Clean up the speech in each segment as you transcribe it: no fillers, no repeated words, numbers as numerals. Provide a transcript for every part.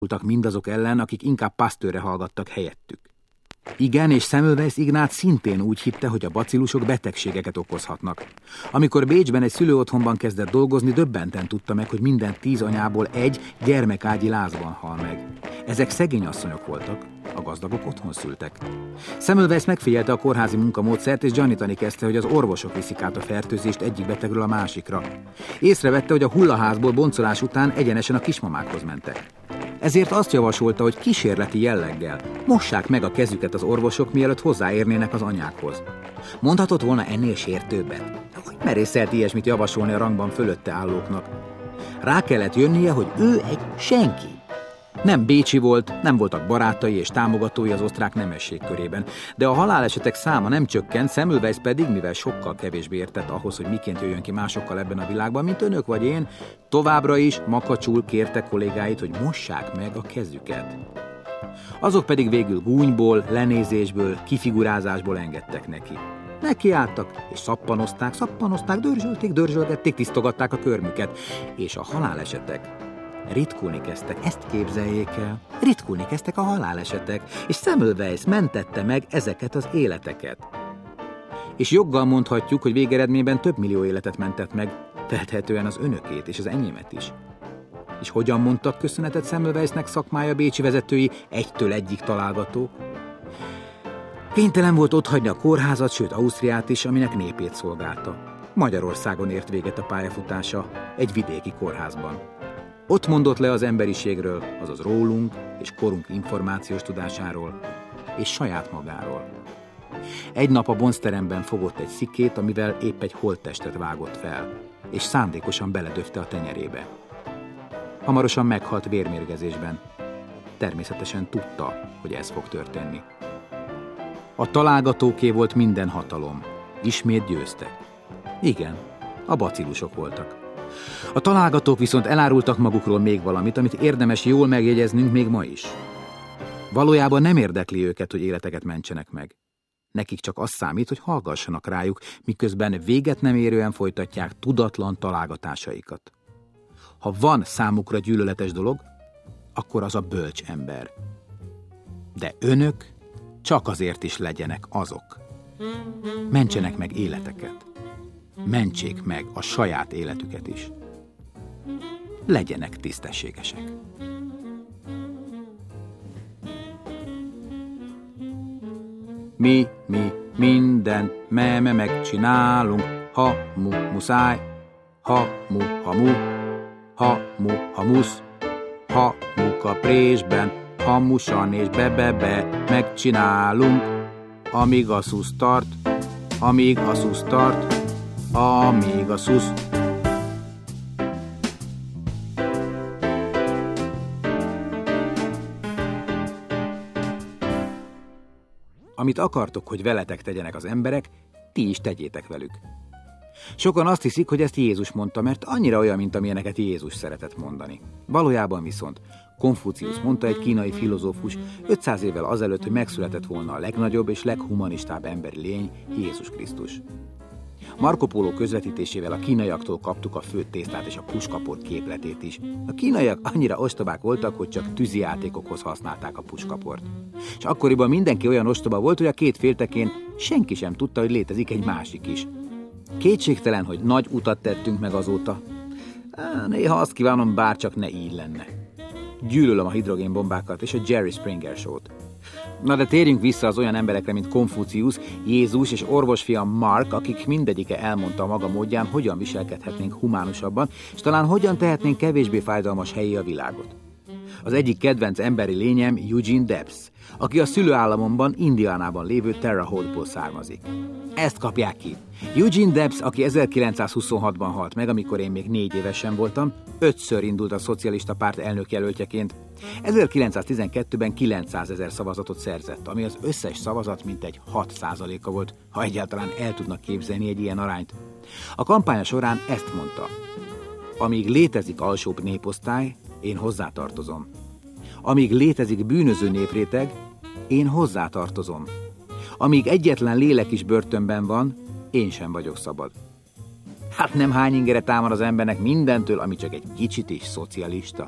mindazok ellen, akik inkább Pasteurre hallgattak helyettük. Igen, és Semmelweis Ignác szintén úgy hitte, hogy a bacillusok betegségeket okozhatnak. Amikor Bécsben egy szülőotthonban kezdett dolgozni, döbbenten tudta meg, hogy minden 10 anyából egy gyermekágyi lázban hal meg. Ezek szegény asszonyok voltak, a gazdagok otthon szültek. Semmelweis megfigyelte a kórházi munkamódszert, és gyanítani kezdte, hogy az orvosok viszik át a fertőzést egyik betegről a másikra. Észrevette, hogy a hullaházból boncolás után egyenesen a kismamákhoz mentek. Ezért azt javasolta, hogy kísérleti jelleggel mossák meg a kezüket az orvosok, mielőtt hozzáérnének az anyákhoz. Mondhatott volna ennél sértőbbet? Hogy merészelt ilyesmit javasolni a rangban fölötte állóknak? Rá kellett jönnie, hogy ő egy senki. Nem bécsi volt, nem voltak barátai és támogatói az osztrák nemesség körében, de a halálesetek száma nem csökkent, Semmelweis pedig, mivel sokkal kevésbé értett ahhoz, hogy miként jöjjön ki másokkal ebben a világban, mint önök vagy én, továbbra is makacsul kérte kollégáit, hogy mossák meg a kezüket. Azok pedig végül gúnyból, lenézésből, kifigurázásból engedtek neki. Nekiálltak, és szappanozták, dörzsölgették, tisztogatták a körmüket, és a halálesetek ritkulni kezdtek, ezt képzeljék el. Ritkulni kezdtek a halálesetek, és Semmelweis mentette meg ezeket az életeket. És joggal mondhatjuk, hogy végeredményben több millió életet mentett meg, feltehetően az önökét és az enyémet is. És hogyan mondtak köszönetet Semmelweisnek szakmája bécsi vezetői, egytől egyig találgatók? Kénytelen volt otthagyni a kórházat, sőt Ausztriát is, aminek népét szolgálta. Magyarországon ért véget a pályafutása, egy vidéki kórházban. Ott mondott le az emberiségről, azaz rólunk és korunk információs tudásáról, és saját magáról. Egy nap a bonzteremben fogott egy szikét, amivel épp egy holttestet vágott fel, és szándékosan beledöfte a tenyerébe. Hamarosan meghalt vérmérgezésben. Természetesen tudta, hogy ez fog történni. A találgatóké volt minden hatalom. Ismét győztek. Igen, a bacillusok voltak. A találgatók viszont elárultak magukról még valamit, amit érdemes jól megjegyeznünk még ma is. Valójában nem érdekli őket, hogy életeket mentsenek meg. Nekik csak az számít, hogy hallgassanak rájuk, miközben véget nem érően folytatják tudatlan találgatásaikat. Ha van számukra gyűlöletes dolog, akkor az a bölcs ember. De önök csak azért is legyenek azok. Mentsenek meg életeket. Mentsék meg a saját életüket is. Legyenek tisztességesek. Mi mindent megcsinálunk, ha muszáj, ha mu, ha musz, ha mukaprésben, hamusan és be megcsinálunk, amíg a szusz tart, amíg a szusz. Amit akartok, hogy veletek tegyenek az emberek, ti is tegyétek velük. Sokan azt hiszik, hogy ezt Jézus mondta, mert annyira olyan, mint amilyeneket Jézus szeretett mondani. Valójában viszont Konfuciusz mondta, egy kínai filozófus 500 évvel azelőtt, hogy megszületett volna a legnagyobb és leghumanistább emberi lény, Jézus Krisztus. Marco Polo közvetítésével a kínaiaktól kaptuk a főtt tésztát és a puskaport képletét is. A kínaiak annyira ostobák voltak, hogy csak tűzijátékokhoz használták a puskaport. És akkoriban mindenki olyan ostoba volt, hogy a két féltekén senki sem tudta, hogy létezik egy másik is. Kétségtelen, hogy nagy utat tettünk meg azóta. Néha azt kívánom, bárcsak ne így lenne. Gyűlölöm a hidrogénbombákat és a Jerry Springer show-t. Na de térjünk vissza az olyan emberekre, mint Konfuciusz, Jézus és orvosfiam Mark, akik mindegyike elmondta a maga módján, hogyan viselkedhetnénk humánusabban, és talán hogyan tehetnénk kevésbé fájdalmas helyé a világot. Az egyik kedvenc emberi lényem Eugene Debs, aki a szülőállamomban, Indianában lévő Terre Haute-ból származik. Ezt kapják ki. Eugene Debs, aki 1926-ban halt meg, amikor én még 4 évesen voltam, 5-ször indult a szocialista párt elnökjelöltjeként. 1912-ben 900 000 szavazatot szerzett, ami az összes szavazat mintegy 6%-a volt, ha egyáltalán el tudnak képzelni egy ilyen arányt. A kampánya során ezt mondta: amíg létezik alsóbb néposztály, én hozzátartozom. Amíg létezik bűnöző népréteg, én hozzátartozom. Amíg egyetlen lélek is börtönben van, én sem vagyok szabad. Hát nem hány ingere támad az embernek mindentől, ami csak egy kicsit is szocialista?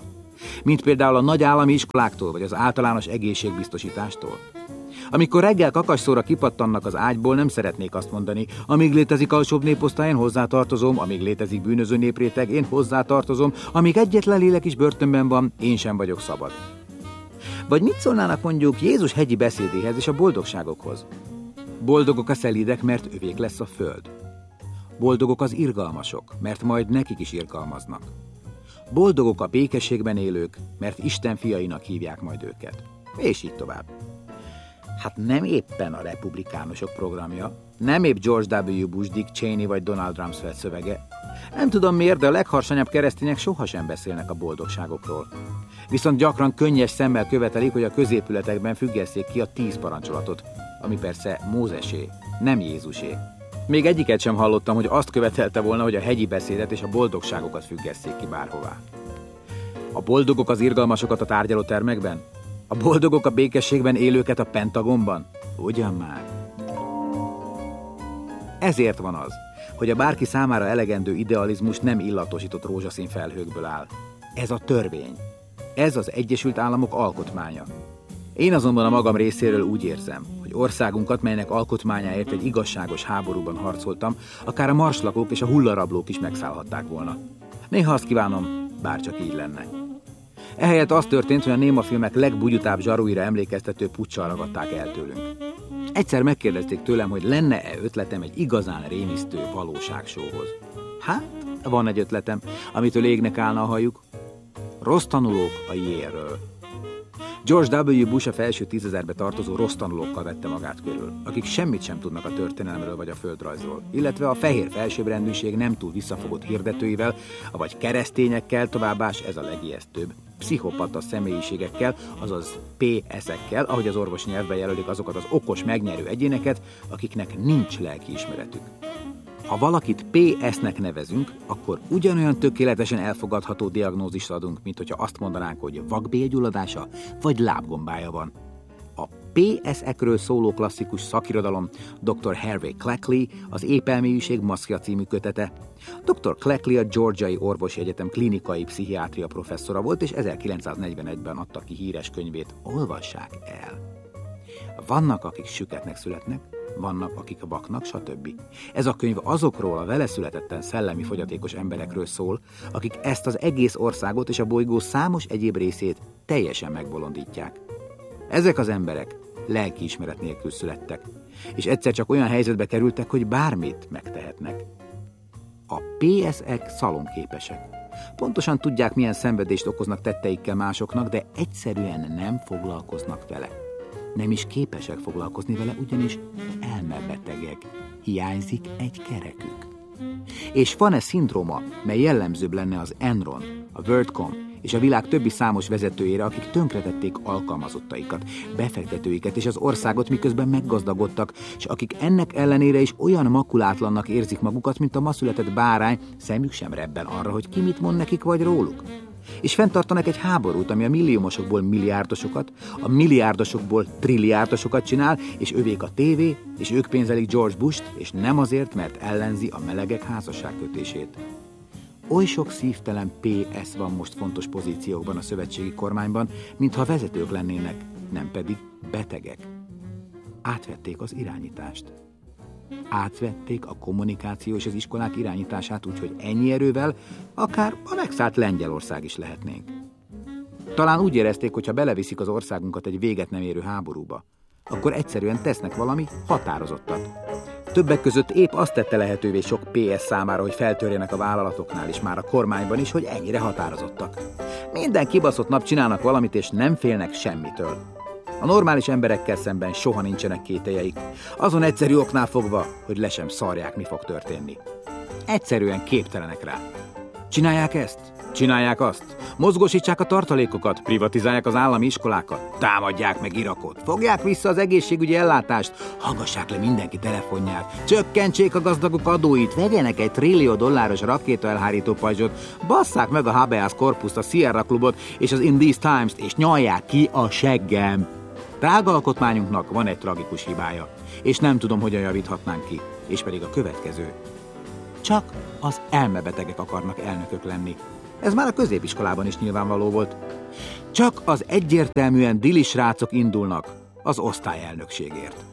mint például a nagy állami iskoláktól vagy az általános egészségbiztosítástól. Amikor reggel kakasszóra kipattannak az ágyból, nem szeretnék azt mondani, amíg létezik alsóbb néposztály, én hozzátartozom, amíg létezik bűnöző népréteg, én hozzátartozom, amíg egyetlen lélek is börtönben van, én sem vagyok szabad. Vagy mit szólnának mondjuk Jézus hegyi beszédéhez és a boldogságokhoz? Boldogok a szelídek, mert övék lesz a föld. Boldogok az irgalmasok, mert majd nekik is irgalmaznak. Boldogok a békességben élők, mert Isten fiainak hívják majd őket. És így tovább. Hát nem éppen a republikánusok programja, nem épp George W. Bush, Dick Cheney vagy Donald Rumsfeld szövege. Nem tudom miért, de a legharsanyabb keresztények sohasem beszélnek a boldogságokról. Viszont gyakran könnyes szemmel követelik, hogy a középületekben függesszék ki a 10 parancsolatot, ami persze Mózesé, nem Jézusé. Még egyiket sem hallottam, hogy azt követelte volna, hogy a hegyi beszédet és a boldogságokat függesszék ki bárhová. A boldogok az irgalmasokat a tárgyalótermekben? A boldogok a békességben élőket a Pentagonban? Ugyan már. Ezért van az, hogy a bárki számára elegendő idealizmus nem illatosított rózsaszín felhőkből áll. Ez a törvény. Ez az Egyesült Államok alkotmánya. Én azonban a magam részéről úgy érzem, hogy országunkat, melynek alkotmányáért egy igazságos háborúban harcoltam, akár a marslakók és a hullarablók is megszállhatták volna. Néha azt kívánom, bárcsak így lenne. Ehelyett az történt, hogy a némafilmek legbugyutább zsaruira emlékeztető puccsal ragadták el tőlünk. Egyszer megkérdezték tőlem, hogy lenne-e ötletem egy igazán rémisztő valóságsóhoz. Hát, van egy ötletem, amitől égnek állna a hajuk. Rossz tanulók a Yale-ről. George W. Bush a felső 10 000-be tartozó rossz tanulókkal vette magát körül, akik semmit sem tudnak a történelemről vagy a földrajzról, illetve a fehér felsőbbrendűség nem túl visszafogott hirdetőivel, vagy keresztényekkel, továbbás ez a legijesztőbb, pszichopata személyiségekkel, azaz PS-ekkel, ahogy az orvosi nyelvben jelölik azokat az okos, megnyerő egyéneket, akiknek nincs lelkiismeretük. Ha valakit PS-nek nevezünk, akkor ugyanolyan tökéletesen elfogadható diagnózist adunk, mint hogyha azt mondanánk, hogy vakbélgyulladása vagy lábgombája van. A PS-ekről szóló klasszikus szakirodalom Dr. Harvey Cleckley az Épelmélyűség maszkja című kötete. Dr. Cleckley a Georgiai Orvosi Egyetem klinikai pszichiátria professzora volt, és 1941-ben adta ki híres könyvét. Olvassák el! Vannak, akik süketnek születnek, vannak, akik vaknak, stb. Ez a könyv azokról a vele születetten szellemi fogyatékos emberekről szól, akik ezt az egész országot és a bolygó számos egyéb részét teljesen megbolondítják. Ezek az emberek lelkiismeret nélkül születtek, és egyszer csak olyan helyzetbe kerültek, hogy bármit megtehetnek. A PS-ek szalonképesek. Pontosan tudják, milyen szenvedést okoznak tetteikkel másoknak, de egyszerűen nem foglalkoznak vele. Nem is képesek foglalkozni vele, ugyanis elmebetegek. Hiányzik egy kerekük. És van-e szindróma, mely jellemzőbb lenne az Enron, a WorldCom és a világ többi számos vezetőjére, akik tönkretették alkalmazottaikat, befektetőiket és az országot, miközben meggazdagodtak, és akik ennek ellenére is olyan makulátlannak érzik magukat, mint a ma született bárány, szemük sem rebben arra, hogy ki mit mond nekik vagy róluk. És fenntartanak egy háborút, ami a milliómosokból milliárdosokat, a milliárdosokból trilliárdosokat csinál, és övék a tévé, és ők pénzelik George Bush-t, és nem azért, mert ellenzi a melegek házasságkötését. Oly sok szívtelen PS van most fontos pozíciókban a szövetségi kormányban, mintha vezetők lennének, nem pedig betegek. Átvették az irányítást. Átvették a kommunikáció és az iskolák irányítását, úgyhogy ennyi erővel akár a megszállt Lengyelország is lehetnénk. Talán úgy érezték, hogy ha beleviszik az országunkat egy véget nem érő háborúba, akkor egyszerűen tesznek valami határozottat. Többek között épp azt tette lehetővé sok PS számára, hogy feltörjenek a vállalatoknál is, már a kormányban is, hogy ennyire határozottak. Minden kibaszott nap csinálnak valamit, és nem félnek semmitől. A normális emberekkel szemben soha nincsenek kételyeik, azon egyszerű oknál fogva, hogy le sem szarják, mi fog történni. Egyszerűen képtelenek rá. Csinálják ezt, csinálják azt, mozgósítsák a tartalékokat, privatizálják az állami iskolákat, támadják meg Irakot, fogják vissza az egészségügyi ellátást, hallgassák le mindenki telefonját, csökkentsék a gazdagok adóit, vegyenek egy $1 trillió rakétaelhárító pajzsot, basszák meg a Habeas Corpust, a Sierra Clubot és az In These Times-t, és nyalják ki a seggem. Drága alkotmányunknak van egy tragikus hibája, és nem tudom, hogyan javíthatnánk ki, és pedig a következő. Csak az elmebetegek akarnak elnökök lenni. Ez már a középiskolában is nyilvánvaló volt. Csak az egyértelműen dili srácok indulnak az osztályelnökségért.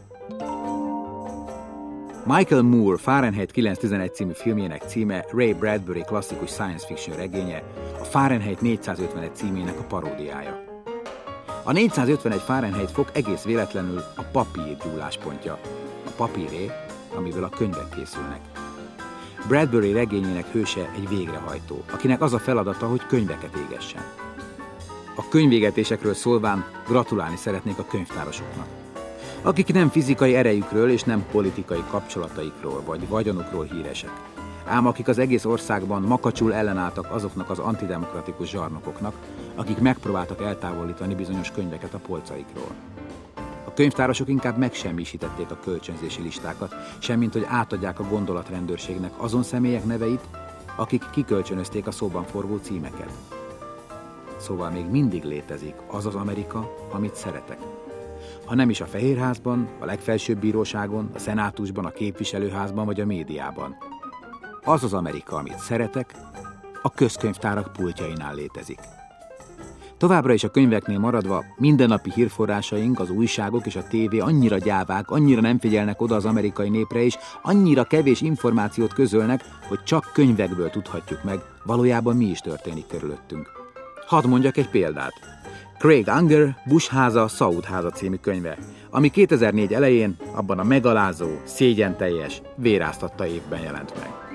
Michael Moore Fahrenheit 911 című filmjének címe Ray Bradbury klasszikus science fiction regénye, a Fahrenheit 451 címének a paródiája. A 451 Fahrenheit fok egész véletlenül a papír gyúláspontja. A papíré, amiből a könyvek készülnek. Bradbury regényének hőse egy végrehajtó, akinek az a feladata, hogy könyveket égessen. A könyvégetésekről szólván gratulálni szeretnék a könyvtárosoknak, akik nem fizikai erejükről és nem politikai kapcsolataikról vagy vagyonukról híresek, ám akik az egész országban makacsul ellenálltak azoknak az antidemokratikus zsarnokoknak, akik megpróbáltak eltávolítani bizonyos könyveket a polcaikról. A könyvtárosok inkább megsemmisítették a kölcsönzési listákat, semmint hogy átadják a gondolatrendőrségnek azon személyek neveit, akik kikölcsönözték a szóban forgó címeket. Szóval még mindig létezik az az Amerika, amit szeretek. Ha nem is a Fehérházban, a legfelsőbb bíróságon, a szenátusban, a képviselőházban vagy a médiában. Az az Amerika, amit szeretek, a közkönyvtárak pultjainál létezik. Továbbra is a könyveknél maradva, mindennapi hírforrásaink, az újságok és a tévé annyira gyávák, annyira nem figyelnek oda az amerikai népre, és annyira kevés információt közölnek, hogy csak könyvekből tudhatjuk meg, valójában mi is történik körülöttünk. Hadd mondjak egy példát. Craig Unger Bush háza, Saud háza című könyve, ami 2004 elején abban a megalázó, szégyenteljes, véráztatta évben jelent meg.